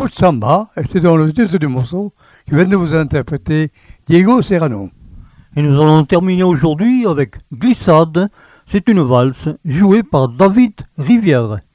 Soft Samba, et c'est dans le titre du morceau que vient de vous interpréter Diego Serrano. Et nous allons terminer aujourd'hui avec Glissade. C'est une valse jouée par David Rivière.